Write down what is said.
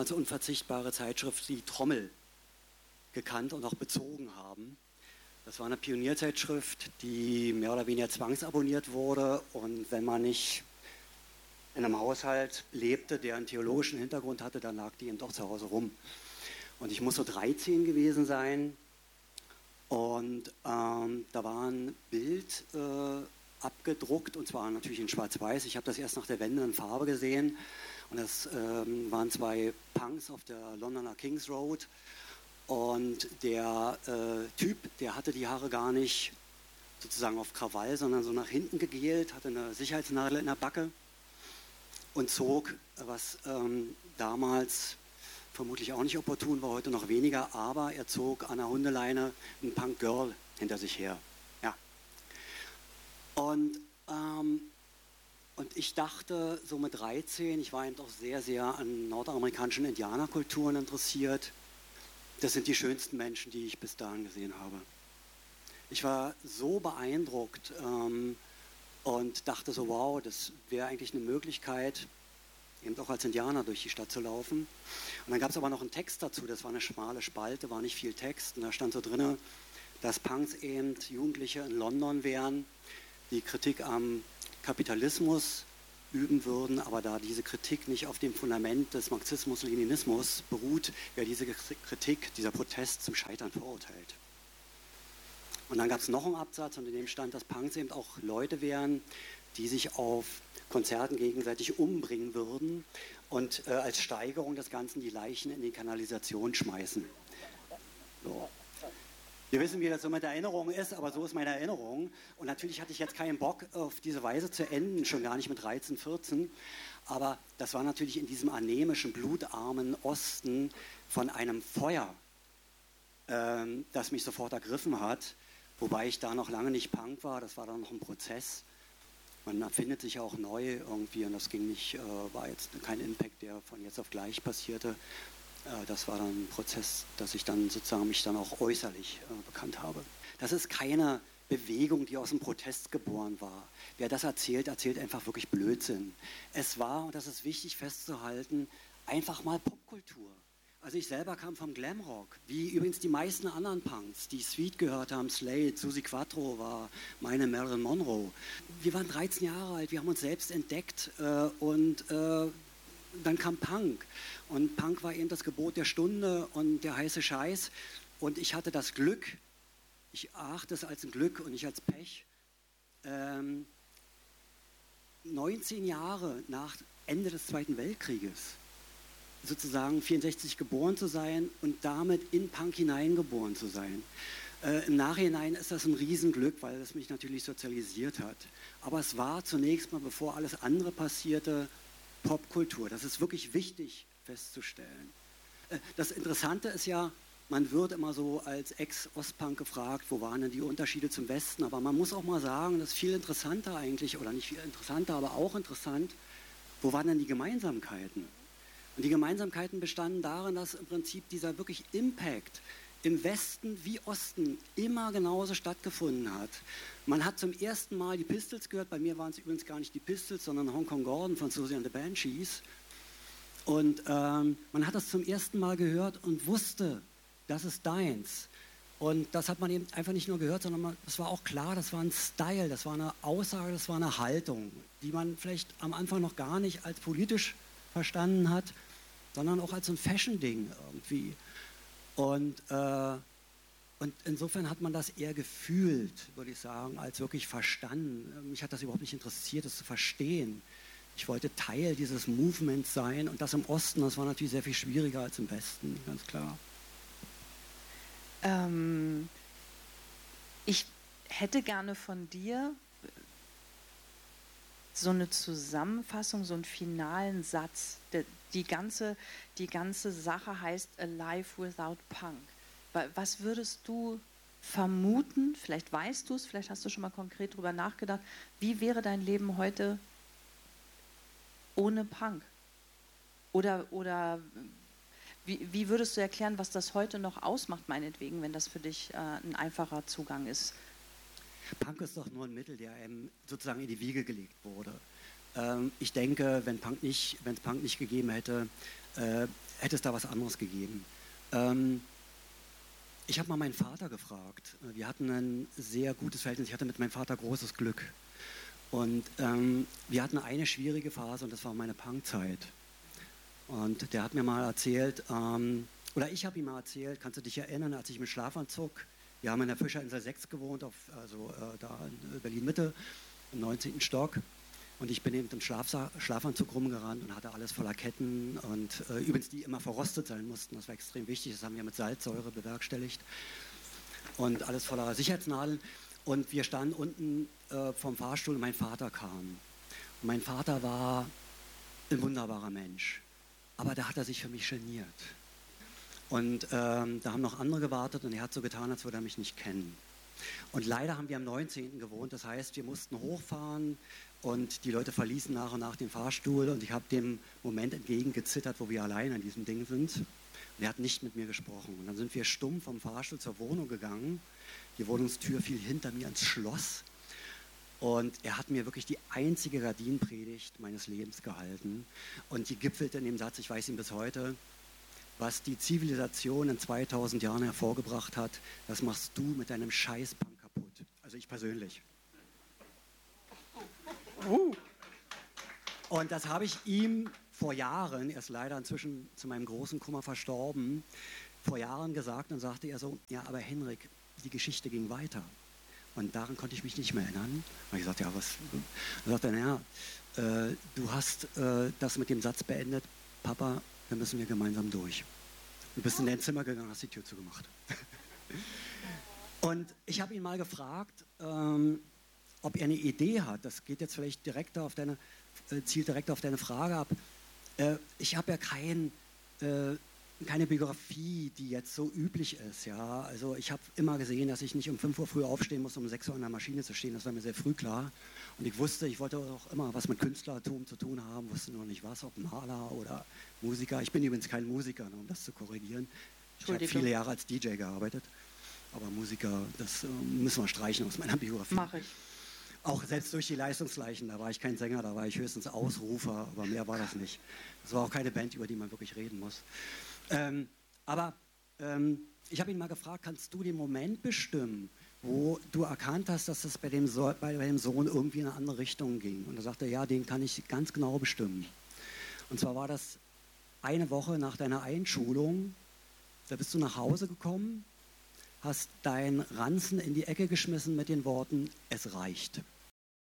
als unverzichtbare Zeitschrift die Trommel gekannt und auch bezogen haben. Das war eine Pionierzeitschrift, die mehr oder weniger zwangsabonniert wurde, und wenn man nicht in einem Haushalt lebte, der einen theologischen Hintergrund hatte, dann lag die eben doch zu Hause rum. Und ich muss so 13 gewesen sein, und da war ein Bild abgedruckt, und zwar natürlich in Schwarz-Weiß. Ich habe das erst nach der Wende in Farbe gesehen, und das waren zwei Punks auf der Londoner Kings Road, und der Typ, der hatte die Haare gar nicht sozusagen auf Krawall, sondern so nach hinten gegelt, hatte eine Sicherheitsnadel in der Backe und zog, was damals vermutlich auch nicht opportun war, heute noch weniger, aber er zog an der Hundeleine ein Punk-Girl hinter sich her. Ja. Und ich dachte, so mit 13, ich war eben auch sehr, sehr an nordamerikanischen Indianerkulturen interessiert. Das sind die schönsten Menschen, die ich bis dahin gesehen habe. Ich war so beeindruckt und dachte so, wow, das wäre eigentlich eine Möglichkeit, eben auch als Indianer durch die Stadt zu laufen. Und dann gab es aber noch einen Text dazu, das war eine schmale Spalte, war nicht viel Text. Und da stand so drin, dass Punks eben Jugendliche in London wären, die Kritik am Kapitalismus üben würden, aber da diese Kritik nicht auf dem Fundament des Marxismus-Leninismus beruht, wäre diese Kritik, dieser Protest zum Scheitern verurteilt. Und dann gab es noch einen Absatz, und in dem stand, dass Punks eben auch Leute wären, die sich auf Konzerten gegenseitig umbringen würden und als Steigerung des Ganzen die Leichen in die Kanalisation schmeißen. So. Wir wissen, wie das so mit Erinnerung ist, aber so ist meine Erinnerung. Und natürlich hatte ich jetzt keinen Bock, auf diese Weise zu enden, schon gar nicht mit 13, 14. Aber das war natürlich in diesem anemischen, blutarmen Osten von einem Feuer, das mich sofort ergriffen hat. Wobei ich da noch lange nicht Punk war, das war dann noch ein Prozess. Man erfindet sich ja auch neu irgendwie, und das ging nicht, war jetzt kein Impact, der von jetzt auf gleich passierte. Das war dann ein Prozess, dass ich dann sozusagen mich dann auch äußerlich bekannt habe. Das ist keine Bewegung, die aus dem Protest geboren war. Wer das erzählt, erzählt einfach wirklich Blödsinn. Es war, und das ist wichtig festzuhalten, einfach mal Popkultur. Also ich selber kam vom Glamrock, wie übrigens die meisten anderen Punks, die Sweet gehört haben, Slade, Suzi Quatro war meine Marilyn Monroe. Wir waren 13 Jahre alt, wir haben uns selbst entdeckt und dann kam Punk. Und Punk war eben das Gebot der Stunde und der heiße Scheiß. Und ich hatte das Glück, ich erachte es als ein Glück und nicht als Pech, 19 Jahre nach Ende des Zweiten Weltkrieges sozusagen 64 geboren zu sein und damit in Punk hineingeboren zu sein. Im Nachhinein ist das ein Riesenglück, weil es mich natürlich sozialisiert hat. Aber es war zunächst mal, bevor alles andere passierte, Popkultur. Das ist wirklich wichtig festzustellen. Das Interessante ist ja, man wird immer so als Ex-Ostpunk gefragt, wo waren denn die Unterschiede zum Westen? Aber man muss auch mal sagen, das ist viel interessanter eigentlich, oder nicht viel interessanter, aber auch interessant, wo waren denn die Gemeinsamkeiten? Und die Gemeinsamkeiten bestanden darin, dass im Prinzip dieser wirklich Impact im Westen wie Osten immer genauso stattgefunden hat. Man hat zum ersten Mal die Pistols gehört, bei mir waren es übrigens gar nicht die Pistols, sondern Hong Kong Gordon von Susie and the Banshees. Und man hat das zum ersten Mal gehört und wusste, das ist deins. Und das hat man eben einfach nicht nur gehört, sondern es war auch klar, das war ein Style, das war eine Aussage, das war eine Haltung, die man vielleicht am Anfang noch gar nicht als politisch verstanden hat, sondern auch als so ein Fashion-Ding irgendwie. Und insofern hat man das eher gefühlt, würde ich sagen, als wirklich verstanden. Mich hat das überhaupt nicht interessiert, das zu verstehen. Ich wollte Teil dieses Movements sein, und das im Osten, das war natürlich sehr viel schwieriger als im Westen, ganz klar. Ich hätte gerne von dir so eine Zusammenfassung, so einen finalen Satz. Die ganze Sache heißt A Life Without Punk. Was würdest du vermuten, vielleicht weißt du es, vielleicht hast du schon mal konkret drüber nachgedacht, wie wäre dein Leben heute ohne Punk? Oder wie würdest du erklären, was das heute noch ausmacht, meinetwegen, wenn das für dich ein einfacher Zugang ist? Punk ist doch nur ein Mittel, der einem sozusagen in die Wiege gelegt wurde. Ich denke, wenn es Punk nicht gegeben hätte, hätte es da was anderes gegeben. Ich habe mal meinen Vater gefragt. Wir hatten ein sehr gutes Verhältnis. Ich hatte mit meinem Vater großes Glück. Und wir hatten eine schwierige Phase und das war meine Punkzeit. Und der hat mir mal erzählt, oder ich habe ihm mal erzählt, kannst du dich erinnern, als ich mit Schlafanzug, wir haben in der Fischerinsel 6 gewohnt, da in Berlin-Mitte, im 19. Stock. Und ich bin eben im Schlafanzug rumgerannt und hatte alles voller Ketten und übrigens die immer verrostet sein mussten. Das war extrem wichtig, das haben wir mit Salzsäure bewerkstelligt. Und alles voller Sicherheitsnadeln. Und wir standen unten vom Fahrstuhl und mein Vater kam. Und mein Vater war ein wunderbarer Mensch. Aber da hat er sich für mich geniert. Und da haben noch andere gewartet und er hat so getan, als würde er mich nicht kennen. Und leider haben wir am 19. gewohnt, das heißt, wir mussten hochfahren und die Leute verließen nach und nach den Fahrstuhl und ich habe dem Moment entgegengezittert, wo wir allein an diesem Ding sind. Und er hat nicht mit mir gesprochen. Und dann sind wir stumm vom Fahrstuhl zur Wohnung gegangen. Die Wohnungstür fiel hinter mir ins Schloss. Und er hat mir wirklich die einzige Gardinenpredigt meines Lebens gehalten. Und die gipfelte in dem Satz, ich weiß ihn bis heute, was die Zivilisation in 2000 Jahren hervorgebracht hat, das machst du mit deinem Scheißpunk kaputt. Also ich persönlich. Und das habe ich ihm vor Jahren, er ist leider inzwischen zu meinem großen Kummer verstorben, vor Jahren gesagt und sagte er so, ja, aber Henrik, die Geschichte ging weiter. Und daran konnte ich mich nicht mehr erinnern. Und ich sagte, ja, was? Er sagte, naja, du hast das mit dem Satz beendet, Papa, dann müssen wir gemeinsam durch. Du bist in dein Zimmer gegangen, hast die Tür zugemacht. Und ich habe ihn mal gefragt, ob er eine Idee hat. Das geht jetzt vielleicht zielt direkt auf deine Frage ab. Ich habe ja keine Biografie, die jetzt so üblich ist. Ja? Also ich habe immer gesehen, dass ich nicht um 5 Uhr früh aufstehen muss, um 6 Uhr an der Maschine zu stehen. Das war mir sehr früh klar. Und ich wusste, ich wollte auch immer was mit Künstlertum zu tun haben, wusste noch nicht was, ob Maler oder Musiker. Ich bin übrigens kein Musiker, um das zu korrigieren. Ich habe viele Jahre als DJ gearbeitet. Aber Musiker, das müssen wir streichen aus meiner Biografie. Mache ich. Auch selbst durch die Leistungsleichen, da war ich kein Sänger, da war ich höchstens Ausrufer, aber mehr war das nicht. Das war auch keine Band, über die man wirklich reden muss. Ich habe ihn mal gefragt, kannst du den Moment bestimmen, wo du erkannt hast, dass das bei dem Sohn irgendwie in eine andere Richtung ging? Und er sagte, ja, den kann ich ganz genau bestimmen. Und zwar war das eine Woche nach deiner Einschulung, da bist du nach Hause gekommen, hast deinen Ranzen in die Ecke geschmissen mit den Worten, es reicht.